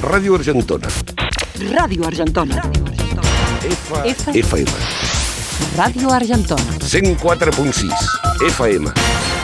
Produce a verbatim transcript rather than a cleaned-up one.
Ràdio Argentona. Ràdio Argentona. F... F... F M. Ràdio Argentona. cent quatre punt sis F M.